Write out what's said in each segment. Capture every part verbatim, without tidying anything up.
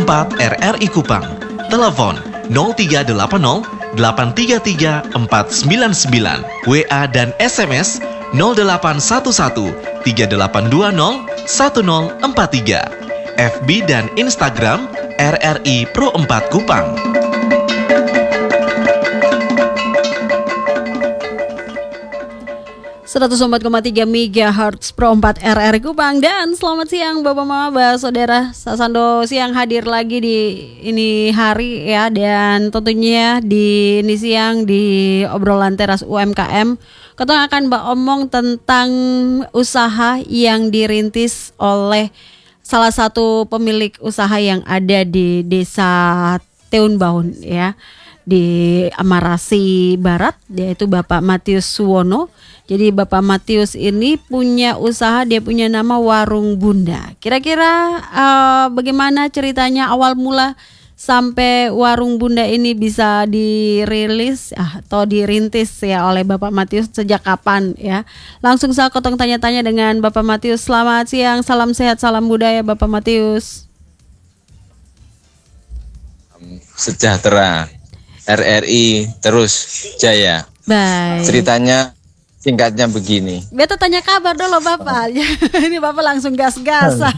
empat R R I Kupang. Telepon nol tiga delapan nol delapan tiga tiga empat sembilan sembilan. W A dan S M S nol delapan satu satu tiga delapan dua nol satu nol empat tiga. F B dan Instagram R R I Pro empat Kupang. seratus empat koma tiga megahertz Pro empat R R Kupang. Dan selamat siang Bapak Mama, Saudara Sasando siang hadir lagi di ini hari ya. Dan tentunya di ini siang di obrolan teras U M K M kita akan Mbak omong tentang usaha yang dirintis oleh salah satu pemilik usaha yang ada di Desa Teunbaun ya, di Amarasi Barat, yaitu Bapak Matius Suwono. Jadi Bapak Matius ini punya usaha, dia punya nama Warung Bunda. Kira-kira uh, bagaimana ceritanya awal mula sampai Warung Bunda ini bisa dirilis ah, atau dirintis ya oleh Bapak Matius, sejak kapan ya? Langsung saya kotong tanya-tanya dengan Bapak Matius. Selamat siang, salam sehat, salam budaya Bapak Matius. Sejahtera, R R I terus jaya. Baik. Ceritanya singkatnya begini. Beta tanya kabar dulu Bapak. Ini Bapak langsung gas-gasan.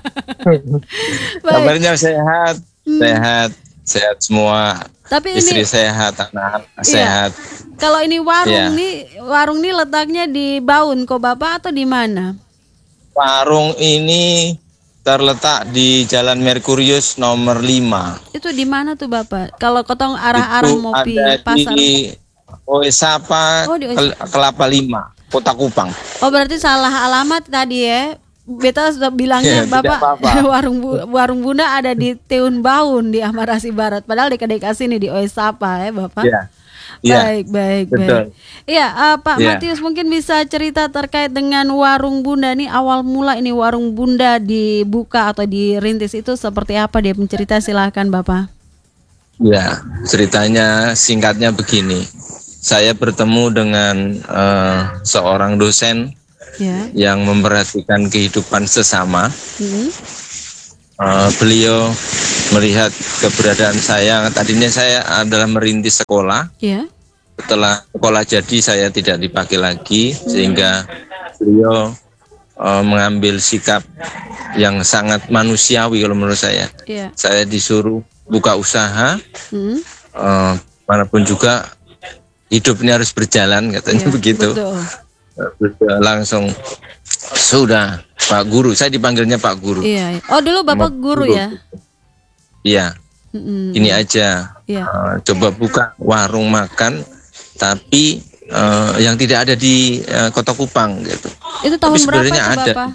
Kabarnya sehat, hmm. sehat, sehat semua. Tapi istri ini, sehat, anak iya. sehat. Kalau ini warung iya. nih, warung nih letaknya di Baun kok Bapak atau di mana? Warung ini terletak di Jalan Merkurius nomor lima. Itu di mana tuh Bapak? Kalau kotong arah-arah mau pi pasar. Di Oesapa, oh, Kel- Kelapa Lima, Kota Kupang. Oh berarti salah alamat tadi ya. Beta sudah bilangnya ya, Bapak warung bu, warung Bunda ada di Teunbaun di Amarasi Barat. Padahal dekat-dekat sini di Oesapa ya Bapak. Ya. Baik, ya, baik, betul. baik. Iya, uh, Pak ya. Matius mungkin bisa cerita terkait dengan Warung Bunda nih, awal mula ini Warung Bunda dibuka atau dirintis itu seperti apa, dia mencerita, silahkan Bapak. Ya, ceritanya singkatnya begini. Saya bertemu dengan uh, seorang dosen ya. yang memperhatikan kehidupan sesama. Mm-hmm. Uh, beliau melihat keberadaan saya. Tadinya saya adalah merintis sekolah. Ya. Setelah sekolah jadi saya tidak dipakai lagi, mm-hmm. sehingga beliau uh, mengambil sikap yang sangat manusiawi kalau menurut saya. Ya. Saya disuruh buka usaha, mm-hmm. uh, manapun juga. Hidup ini harus berjalan katanya, ya, begitu. Betul. Langsung sudah Pak Guru, saya dipanggilnya Pak Guru. Iya. Oh dulu Bapak Guru, guru ya? Iya. Mm-hmm. Ini aja. Ya. Uh, coba buka warung makan, tapi uh, yang tidak ada di uh, Kota Kupang gitu. Itu tahun tapi berapa ada. Bapak?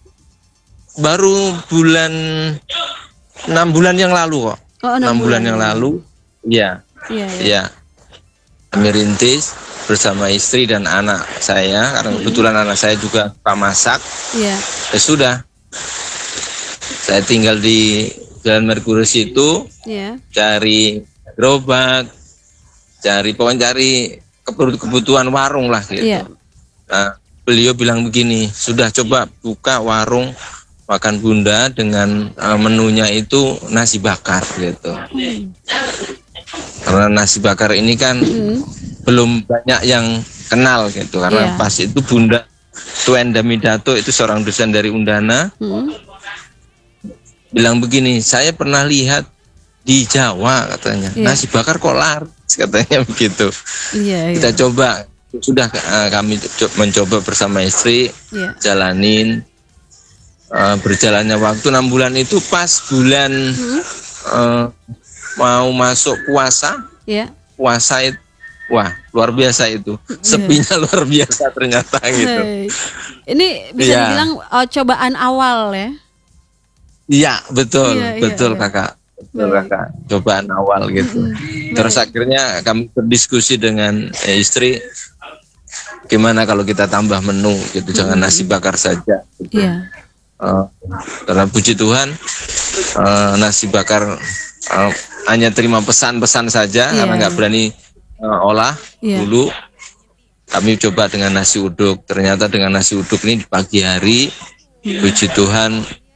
Baru bulan enam bulan yang lalu kok. Oh, enam bulan, bulan yang lalu. Iya. Iya. Ya. Kami rintis bersama istri dan anak saya, karena kebetulan anak saya juga pemasak. Iya. Ya sudah, saya tinggal di Jalan Merkurius itu, yeah. cari gerobak, cari pokoknya cari kebutuhan warung lah gitu. Yeah. Nah, beliau bilang begini, sudah coba buka warung makan Bunda dengan uh, menunya itu nasi bakar gitu. Hmm. Karena nasi bakar ini kan hmm. belum banyak yang kenal gitu, karena yeah. pas itu Bunda Tuenda Midato itu seorang dosen dari Undana hmm. bilang begini, saya pernah lihat di Jawa katanya yeah. nasi bakar kok laris katanya begitu. Yeah, Kita yeah. coba, sudah uh, kami co- mencoba bersama istri yeah. jalanin. Uh, berjalannya waktu enam bulan itu pas bulan hmm. uh, mau masuk puasa, yeah. puasa itu, wah luar biasa itu, sepinya yeah. luar biasa ternyata gitu. Hey. Ini bisa yeah. dibilang uh, cobaan awal ya? Iya betul, yeah, betul yeah, kakak, betul yeah. kakak, cobaan awal gitu. Mm-hmm. Terus Baik. akhirnya kami berdiskusi dengan eh, istri, gimana kalau kita tambah menu gitu, mm-hmm. jangan nasi bakar saja. Gitu. Yeah. Uh, karena puji Tuhan uh, nasi bakar uh, hanya terima pesan-pesan saja yeah. karena nggak berani uh, olah yeah. dulu. Kami coba dengan nasi uduk, ternyata dengan nasi uduk ini di pagi hari, hmm. puji Tuhan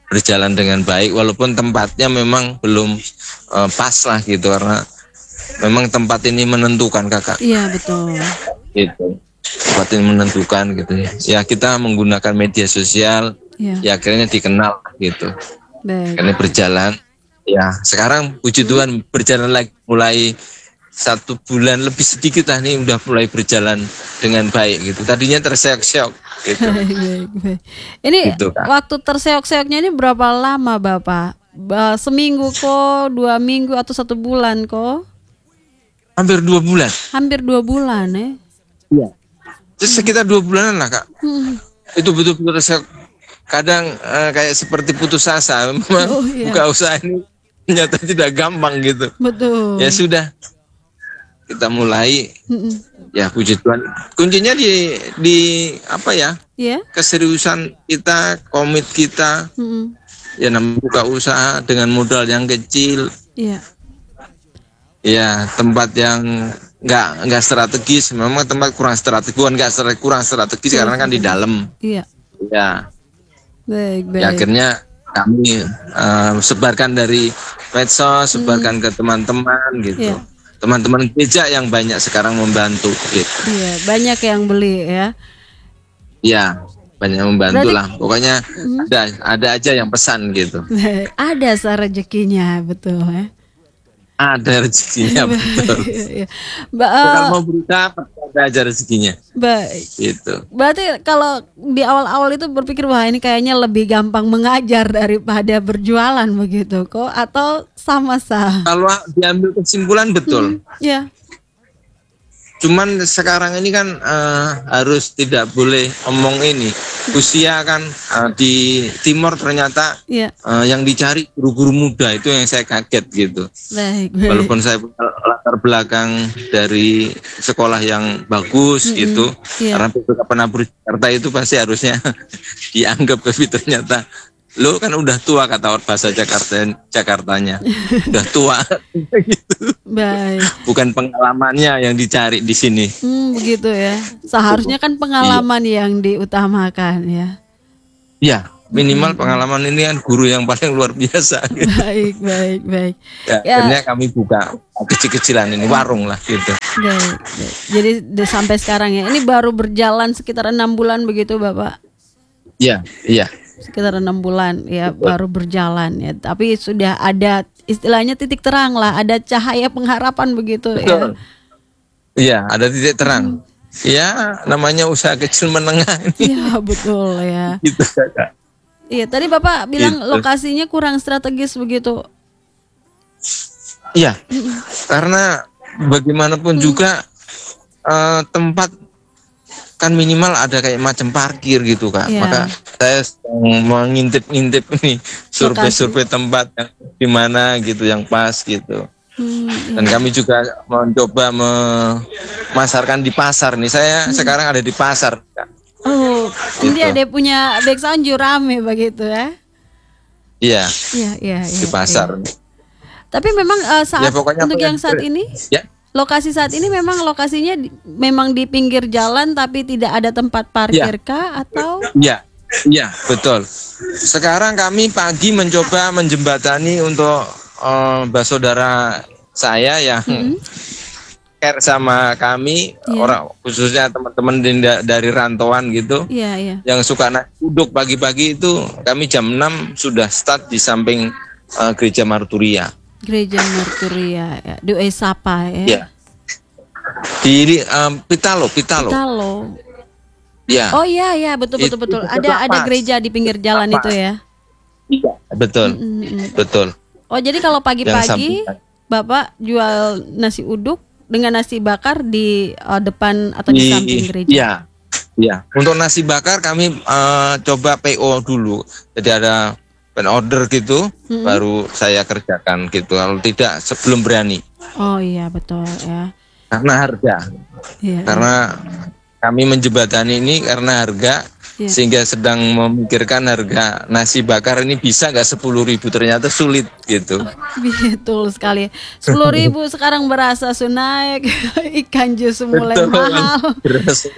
berjalan dengan baik, walaupun tempatnya memang belum uh, pas lah gitu, karena memang tempat ini menentukan kakak. Iya betul. Gitu. Tempat ini menentukan gitu ya. Ya kita menggunakan media sosial, ya, ya akhirnya dikenal gitu. Baik. Karena berjalan. Ya sekarang puji Tuhan berjalan lagi, mulai satu bulan lebih sedikit lah nih udah mulai berjalan dengan baik gitu. Tadinya terseok-seok gitu. Baik, baik, baik. Ini gitu, waktu terseok-seoknya ini berapa lama Bapak? Seminggu kok, dua minggu atau satu bulan kok? Hampir dua bulan. Hampir dua bulan ya? Iya. Terus sekitar dua bulanan lah kak. Hmm. Itu betul-betul terseok. Kadang uh, kayak seperti putus asa. Memang oh, iya. Buka usaha ini ternyata tidak gampang gitu. Betul. Ya sudah. Kita mulai, mm-mm. Ya puji Tuhan. Kuncinya di di apa ya? Yeah. Keseriusan kita, komit kita, mm-mm. Ya namanya buka usaha dengan modal yang kecil. Iya. Yeah. Ya tempat yang nggak nggak strategis. Memang tempat kurang strategis, bukan nggak strategis, kurang strategis yeah. Karena kan di dalam. Iya. Yeah. Ya. Baik, baik. Ya, akhirnya kami uh, sebarkan dari medsos, sebarkan mm. ke teman-teman gitu. Yeah. Teman-teman gereja yang banyak sekarang membantu gitu. Iya, banyak yang beli ya. Iya, banyak yang membantu. Berarti, lah. Pokoknya mm-hmm. ada ada aja yang pesan gitu. Ada rezekinya, betul ya. Ada rezekinya betul. Ba- kalau mau berusaha ada aja rezekinya. Baik. Gitu. Berarti kalau di awal-awal itu berpikir wah ini kayaknya lebih gampang mengajar daripada berjualan begitu kok, atau sama-sama? Kalau diambil kesimpulan betul. Hmm, ya. Cuman sekarang ini kan uh, harus tidak boleh omong ini. Usia kan uh, di Timor ternyata yeah. uh, yang dicari guru-guru muda, itu yang saya kaget gitu. Baik, baik. Walaupun saya punya latar belakang dari sekolah yang bagus mm-hmm. gitu, yeah. Karena P P K Penabur Jakarta itu pasti harusnya dianggap, tapi ternyata lo kan udah tua, kata bahasa Jakarta Jakartanya udah tua gitu. Baik. Bukan pengalamannya yang dicari di sini. Hmm, begitu ya. Seharusnya kan pengalaman iya. yang diutamakan ya. Iya, minimal hmm. pengalaman ini kan guru yang paling luar biasa. Gitu. Baik, baik, baik. Ya, ya. Akhirnya kami buka kecil-kecilan ini warung lah gitu. Baik, baik. Jadi sampai sekarang ya. Ini baru berjalan sekitar enam bulan begitu, Bapak? Iya, iya. Sekitar enam bulan ya baru berjalan ya, tapi sudah ada istilahnya titik terang lah, ada cahaya pengharapan begitu. Betul. Ya. Iya, ada titik terang. Hmm. Ya, namanya usaha kecil menengah ini. Iya, betul ya. Gitu, Kak. Iya, tadi Bapak bilang gitu. Lokasinya kurang strategis begitu. Iya. Hmm. Karena bagaimanapun hmm. juga uh, tempat kan minimal ada kayak macam parkir gitu Kak. Yeah. Maka saya mengintip-ngintip nih survei-survei tempat yang di mana gitu yang pas gitu. Hmm, Dan yeah. kami juga mencoba memasarkan di pasar nih. Saya hmm. sekarang ada di pasar Kak. Oh, gitu. Ini ada punya background rame begitu ya? Iya. Iya, iya. Di pasar. Ya. Tapi memang uh, saat ya, untuk yang saat ini. Ya. Lokasi saat ini memang lokasinya di, memang di pinggir jalan tapi tidak ada tempat parkir ya. Kah atau? Iya, iya betul. Sekarang kami pagi mencoba menjembatani untuk uh, saudara saya yang mm-hmm. care sama kami, yeah. orang khususnya teman-teman dari rantauan gitu, yeah, yeah. yang suka naik duduk pagi-pagi itu kami jam enam sudah start di samping uh, gereja Marturia. Gereja Marturia ya, di Esapa ya. Ya. Di um, Pitalo, Pitalo. Pitalo. Ya. Oh iya ya, betul betul betul. Itu ada ada gereja di pinggir jalan itu ya. Iya, betul. Mm-hmm. Betul. Oh, jadi kalau pagi-pagi Bapak jual nasi uduk dengan nasi bakar di uh, depan atau di, di samping gereja? Iya. Iya. Untuk nasi bakar kami uh, coba P O dulu. Jadi ada order gitu, mm-hmm. baru saya kerjakan gitu. Kalau tidak sebelum berani. Oh iya betul ya. Karena harga. Yeah. Karena kami menjembatani ini karena harga, yeah. sehingga sedang memikirkan harga nasi bakar ini bisa nggak sepuluh ribu, ternyata sulit gitu. Oh, betul sekali. Sepuluh ribu sekarang berasa naik, ikan jus mulai betul, mahal.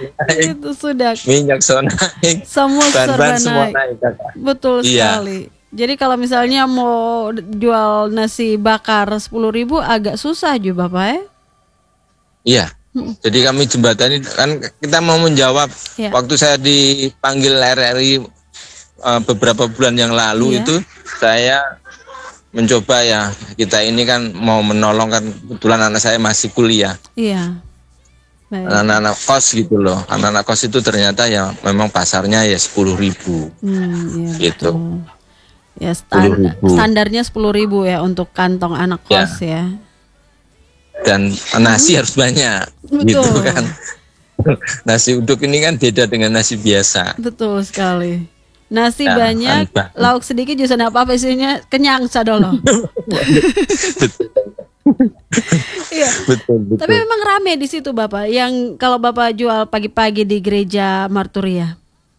Itu sudah. Minyak so naik. Semua serba naik. naik Betul iya. sekali. Jadi kalau misalnya mau jual nasi bakar sepuluh ribu agak susah juga Bapak ya? Iya. Hmm. Jadi kami jembatani kan kita mau menjawab ya. Waktu saya dipanggil R R I uh, beberapa bulan yang lalu ya. Itu saya mencoba ya kita ini kan mau menolong kan kebetulan anak saya masih kuliah. Iya. Anak-anak kos gitu loh. Anak-anak kos itu ternyata ya memang pasarnya ya sepuluh ribu. Hmm, iya, gitu. Betul. Ya stand, standarnya sepuluh ribu ya untuk kantong anak kos ya. ya. Dan nasi hmm. harus banyak. Betul. Gitu kan. Nasi uduk ini kan beda dengan nasi biasa. Betul sekali. Nasi ya, banyak, anbah. Lauk sedikit juga enggak apa-apa isinya kenyang sadolo. Iya. Betul, betul. Tapi memang rame di situ Bapak. Yang kalau Bapak jual pagi-pagi di gereja Marturia.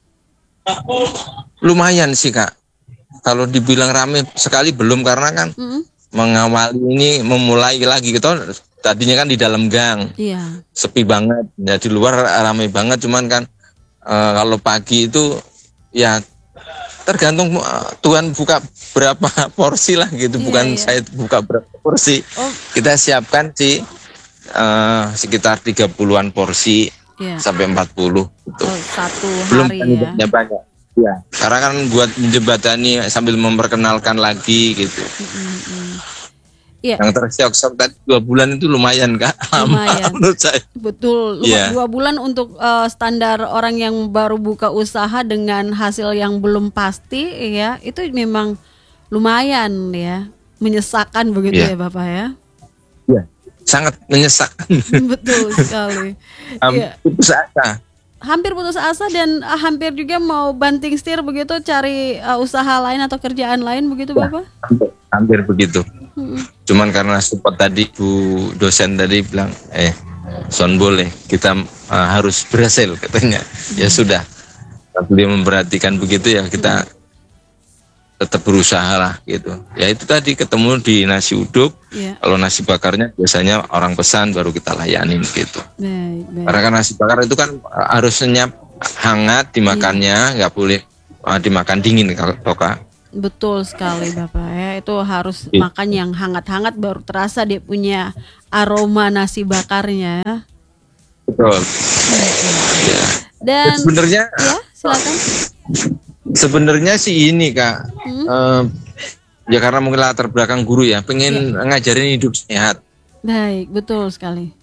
Lumayan sih Kak. Kalau dibilang rame sekali belum karena kan mm-hmm. mengawali ini memulai lagi gitu. Tadinya kan di dalam gang, iya. Sepi banget. Ya di luar rame banget. Cuman kan e, kalau pagi itu ya tergantung uh, Tuhan buka berapa porsi lah gitu. Iya, bukan iya. Saya buka berapa porsi. Oh. Kita siapkan sih uh, sekitar tiga puluhan porsi iya. Sampai empat puluh gitu. Oh, satu belum hari ya. Banyak. Ya, karena kan buat menjembatani sambil memperkenalkan lagi gitu. Mm-hmm. Iya. Yang tersiok-siok tadi dua bulan itu lumayan Kak. Lumayan. Menurut saya. Betul. Yeah. Dua bulan untuk uh, standar orang yang baru buka usaha dengan hasil yang belum pasti ya, itu memang lumayan ya, menyesakan begitu yeah. ya Bapak ya. Iya. Sangat menyesakkan. Betul sekali. Hampir putus asa. Hampir putus asa dan uh, hampir juga mau banting setir begitu cari uh, usaha lain atau kerjaan lain begitu Bapak? Hampir, hampir begitu. Hmm. Cuman karena support tadi Bu dosen tadi bilang, eh son boleh kita uh, harus berhasil katanya. Hmm. Ya sudah. Beliau memperhatikan begitu ya kita hmm. tetap berusaha lah gitu. Ya itu tadi ketemu di nasi uduk. Yeah. Kalau nasi bakarnya biasanya orang pesan baru kita layanin gitu. Baik, baik. Karena kan nasi bakar itu kan harus senyap hangat dimakannya, nggak yeah. boleh uh, dimakan dingin kalau Kak. Betul sekali Bapak ya. Itu harus yeah. makan yang hangat-hangat baru terasa dia punya aroma nasi bakarnya. Betul. Ya. Dan sebenarnya ya, silakan. Sebenarnya sih ini Kak, hmm? uh, ya karena mungkin latar belakang guru ya, pengen ya. ngajarin hidup sehat. Baik, betul sekali.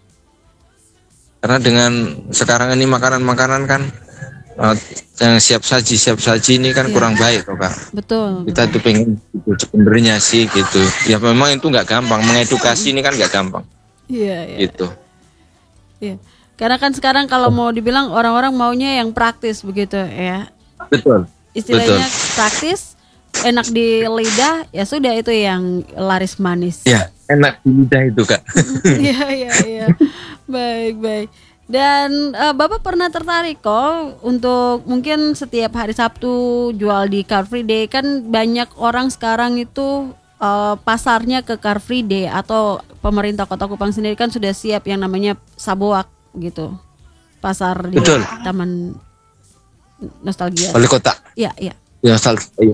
Karena dengan sekarang ini makanan-makanan kan uh, yang siap saji siap saji ini kan ya. kurang baik toh Kak. Betul. Kita tuh pengen gitu, sebenarnya sih gitu. Ya memang itu nggak gampang, mengedukasi ini kan nggak gampang. Iya. Ya. Gitu. Iya. Karena kan sekarang kalau mau dibilang orang-orang maunya yang praktis begitu ya. Betul. Istilahnya Betul. praktis, enak di lidah, ya sudah itu yang laris manis. Ya, enak di lidah itu Kak. Iya, iya, iya. Baik, baik. Dan uh, Bapak pernah tertarik kok untuk mungkin setiap hari Sabtu jual di Car Free Day, kan banyak orang sekarang itu uh, pasarnya ke Car Free Day atau pemerintah Kota Kupang sendiri kan sudah siap yang namanya Saboak gitu. Pasar di Betul. Taman Nostalgia. Wali kota. Iya, iya. Ya, nostalgia.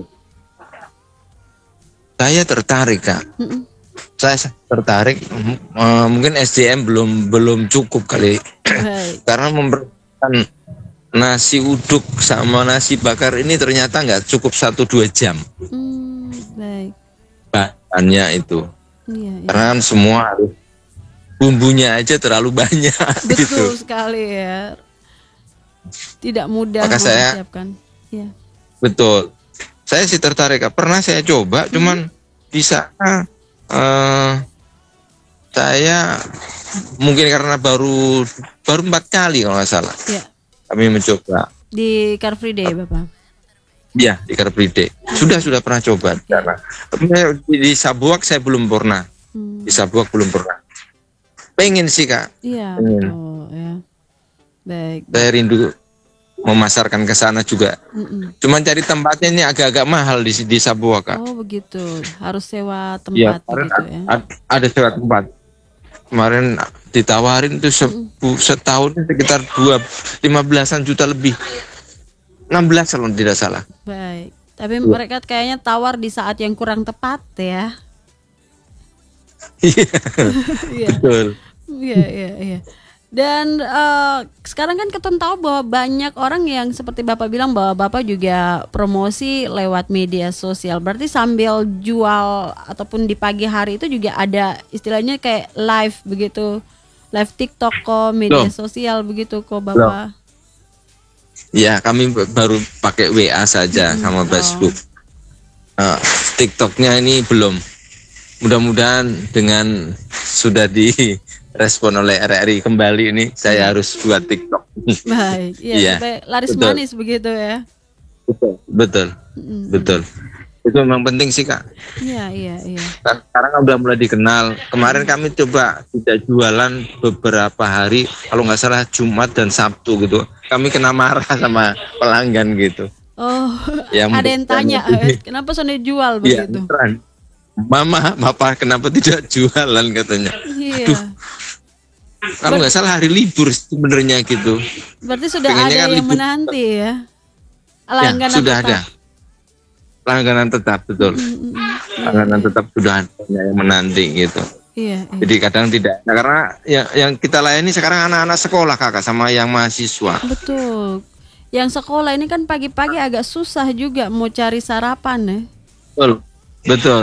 Saya tertarik Kak. Mm-mm. Saya tertarik. Uh, mungkin S D M belum belum cukup kali. Karena memperhatikan nasi uduk sama nasi bakar ini ternyata nggak cukup satu dua jam. Mm, baik. Bahannya itu. Iya, iya. Karena kan semua harus bumbunya aja terlalu banyak. Betul gitu. sekali ya. Tidak mudah Maka mempersiapkan. Saya, ya. Betul. Saya sih tertarik. Pernah saya coba, hmm. cuman di sana uh, saya mungkin karena baru baru empat kali kalau nggak salah. Ya. Kami mencoba di Car Free Day, Bapak. Iya, di Car Free Day. Sudah sudah pernah coba. Ya. Tapi di, di Sabuak saya belum pernah. Hmm. Di Sabuak belum pernah. Pengen sih Kak. Iya. Betul. Ya. Baik. Saya rindu memasarkan ke sana juga. Mm-mm. Cuman cari tempatnya ini agak-agak mahal di di Sabuak Kak. Oh begitu, harus sewa tempat ya, begitu ya. Ada, ada sewa tempat. Kemarin ditawarin itu se- setahun sekitar dua lima belasan juta lebih. enam belas kalau tidak salah. Baik. Tapi mereka kayaknya tawar di saat yang kurang tepat ya. Iya. Betul. Iya, iya, iya. Dan uh, sekarang kan kita tahu bahwa banyak orang yang seperti Bapak bilang bahwa Bapak juga promosi lewat media sosial. Berarti sambil jual ataupun di pagi hari itu juga ada istilahnya kayak live begitu. Live TikTok kok, media Loh. sosial begitu kok Bapak. Loh. Ya, kami baru pakai W A saja hmm, sama Facebook. Oh. Uh, TikToknya ini belum. Mudah-mudahan dengan sudah direspon oleh R R I kembali ini, saya harus buat TikTok. Baik, ya, ya. Supaya laris betul. Manis begitu ya. Betul, betul, hmm. betul. Itu memang penting sih Kak. Iya, iya, iya. Sekarang kan udah mulai dikenal. Kemarin kami coba tidak jualan beberapa hari, kalau nggak salah Jumat dan Sabtu gitu. Kami kena marah sama pelanggan gitu. Oh, yang ada yang tanya, eh, kenapa soalnya jual begitu? Ya, Mama, Bapak kenapa tidak jualan katanya? Iya. Aduh, kalau nggak salah hari libur sebenarnya gitu. Berarti sudah Pengennya ada kan yang libur. Menanti ya? Langganan ya, sudah tetap. Ada. Langganan tetap, betul. Mm-hmm. Langganan tetap sudah ada yang menanti gitu. Iya, iya. Jadi kadang tidak. Nah, karena yang, yang kita layani sekarang anak-anak sekolah Kakak sama yang mahasiswa. Betul. Yang sekolah ini kan pagi-pagi agak susah juga mau cari sarapan ya. Betul. Betul.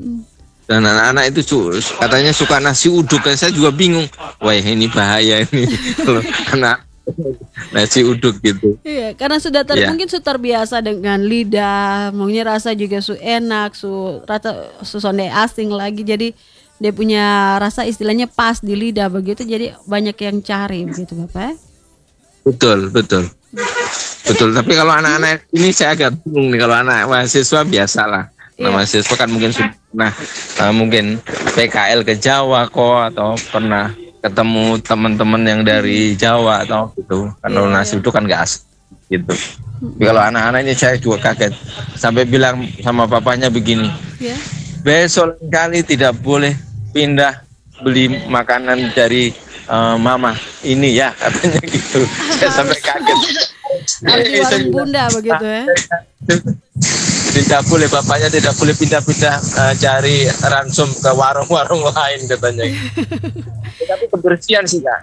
Dan anak-anak itu katanya suka nasi uduk, dan saya juga bingung. Wah, ini bahaya ini kalau anak nasi uduk gitu. Iya, karena sudah ter, ya. mungkin sudah terbiasa dengan lidah, maunya rasa juga su enak, su rata su sonde asing lagi, jadi dia punya rasa istilahnya pas di lidah begitu, jadi banyak yang cari begitu Bapak. Betul, betul. Betul, tapi kalau anak-anak ini saya agak bingung nih, kalau anak mahasiswa biasalah. Nah, yeah. mahasiswa kan mungkin sudah pernah uh, mungkin P K L ke Jawa kok, atau pernah ketemu teman-teman yang dari Jawa atau gitu. Kalau yeah, nasi yeah. itu kan nggak asik gitu. Tapi kalau anak-anaknya saya juga kaget sampai bilang sama papanya begini, yeah. besok kali tidak boleh pindah beli makanan dari uh, mama ini ya, katanya gitu. Saya sampai kaget. Di warung bunda begitu ya. Tidak boleh, bapaknya tidak boleh pindah-pindah uh, cari ransum ke warung-warung lain katanya. Tapi kebersihan sih Kak.